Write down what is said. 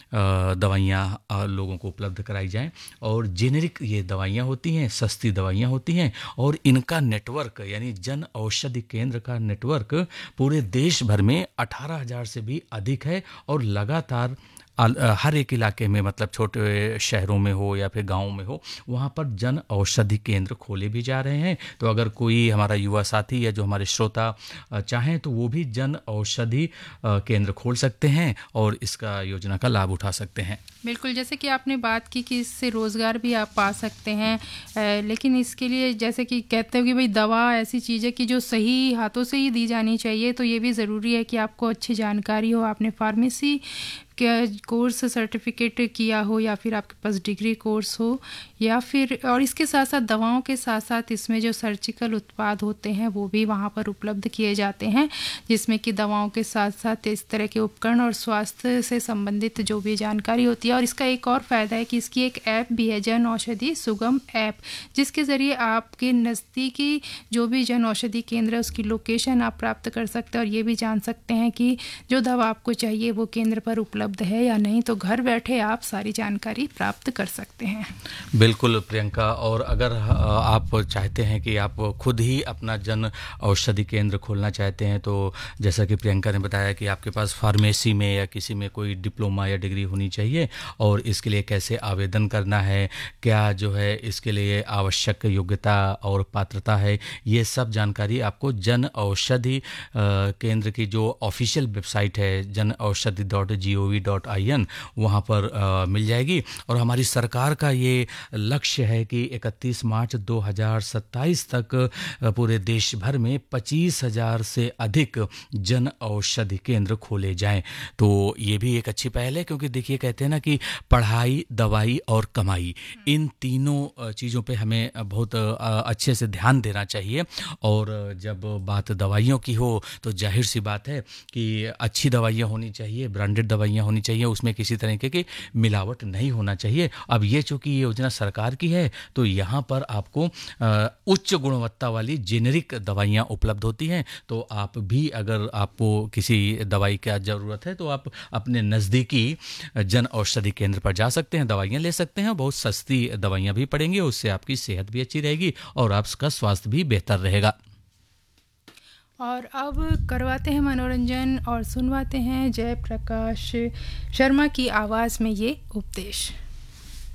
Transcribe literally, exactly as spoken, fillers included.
दवाइयाँ लोगों को उपलब्ध कराई जाएं। और जेनेरिक ये दवाइयाँ होती हैं, सस्ती दवाइयाँ होती हैं, और इनका नेटवर्क यानी जन औषधि केंद्र का नेटवर्क पूरे देश भर में अठारह हज़ार से भी अधिक है। और लगातार हर एक इलाके में, मतलब छोटे शहरों में हो या फिर गाँव में हो, वहाँ पर जन औषधि केंद्र खोले भी जा रहे हैं। तो अगर कोई हमारा युवा साथी या जो हमारे श्रोता चाहें तो वो भी जन औषधि केंद्र खोल सकते हैं और इसका योजना का लाभ उठा सकते हैं। बिल्कुल, जैसे कि आपने बात की कि इससे रोज़गार भी आप पा सकते हैं, लेकिन इसके लिए जैसे कि कहते हो कि भाई दवा ऐसी चीज़ है कि जो सही हाथों से ही दी जानी चाहिए, तो ये भी ज़रूरी है कि आपको अच्छी जानकारी हो, आपने फार्मेसी क्या कोर्स सर्टिफिकेट किया हो या फिर आपके पास डिग्री कोर्स हो, या फिर और इसके साथ साथ दवाओं के साथ साथ इसमें जो सर्जिकल उत्पाद होते हैं वो भी वहाँ पर उपलब्ध किए जाते हैं, जिसमें कि दवाओं के साथ साथ इस तरह के उपकरण और स्वास्थ्य से संबंधित जो भी जानकारी होती है। और इसका एक और फ़ायदा है कि इसकी एक ऐप भी है, जन औषधि सुगम ऐप, जिसके ज़रिए आपके नज़दीकी जो भी जन औषधि केंद्र है उसकी लोकेशन आप प्राप्त कर सकते हैं और ये भी जान सकते हैं कि जो दवा आपको चाहिए वो केंद्र पर उपलब्ध है या नहीं। तो घर बैठे आप सारी जानकारी प्राप्त कर सकते हैं। बिल्कुल प्रियंका, और अगर आप चाहते हैं कि आप खुद ही अपना जन औषधि केंद्र खोलना चाहते हैं, तो जैसा कि प्रियंका ने बताया कि आपके पास फार्मेसी में या किसी में कोई डिप्लोमा या डिग्री होनी चाहिए, और इसके लिए कैसे आवेदन करना है, क्या जो है इसके लिए आवश्यक योग्यता और पात्रता है, ये सब जानकारी आपको जन औषधि केंद्र की जो ऑफिशियल वेबसाइट है Jan Aushadhi dot G O V dot I N, वहाँ पर आ, मिल जाएगी। और हमारी सरकार का ये लक्ष्य है कि इकतीस मार्च दो हज़ार सत्ताईस तक पूरे देश भर में पच्चीस हज़ार से अधिक जन औषधि केंद्र खोले जाएं। तो ये भी एक अच्छी पहल है, क्योंकि देखिए कहते हैं ना कि पढ़ाई, दवाई और कमाई, इन तीनों चीज़ों पे हमें बहुत अच्छे से ध्यान देना चाहिए। और जब बात दवाइयों की हो तो जाहिर सी बात है कि अच्छी दवाइयाँ होनी चाहिए, ब्रांडेड दवाइयाँ होनी चाहिए, उसमें किसी तरीके की मिलावट नहीं होना चाहिए। अब ये चूँकि ये योजना सरकार की है तो यहाँ पर आपको उच्च गुणवत्ता वाली जेनेरिक दवाइयाँ उपलब्ध होती हैं। तो आप भी अगर आपको किसी दवाई की ज़रूरत है तो आप अपने नज़दीकी जन औषधि केंद्र पर जा सकते हैं, दवाइयाँ ले सकते हैं। बहुत सस्ती दवाइयाँ भी पड़ेंगी, उससे आपकी सेहत भी अच्छी रहेगी और आपका स्वास्थ्य भी बेहतर रहेगा। और अब करवाते हैं मनोरंजन और सुनवाते हैं जयप्रकाश शर्मा की आवाज़ में ये उपदेश।